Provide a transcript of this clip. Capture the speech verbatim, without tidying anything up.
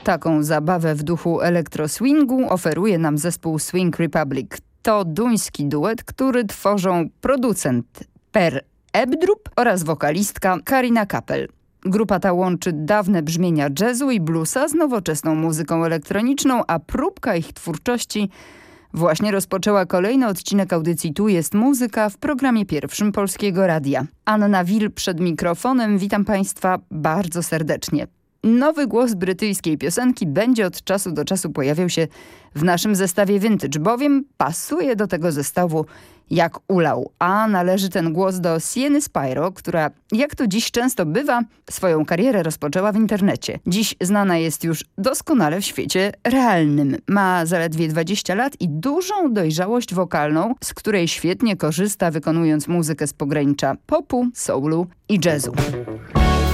Taką zabawę w duchu elektroswingu oferuje nam zespół Swing Republic. To duński duet, który tworzą producent Per Ebdrup oraz wokalistka Karina Kapel. Grupa ta łączy dawne brzmienia jazzu i bluesa z nowoczesną muzyką elektroniczną, a próbka ich twórczości właśnie rozpoczęła kolejny odcinek audycji Tu jest muzyka w programie pierwszym Polskiego Radia. Anna Wil przed mikrofonem, witam Państwa bardzo serdecznie. Nowy głos brytyjskiej piosenki będzie od czasu do czasu pojawiał się w naszym zestawie Vintage, bowiem pasuje do tego zestawu jak ulał. A należy ten głos do Sieny Spyro, która, jak to dziś często bywa, swoją karierę rozpoczęła w internecie. Dziś znana jest już doskonale w świecie realnym. Ma zaledwie dwadzieścia lat i dużą dojrzałość wokalną, z której świetnie korzysta, wykonując muzykę z pogranicza popu, soulu i jazzu.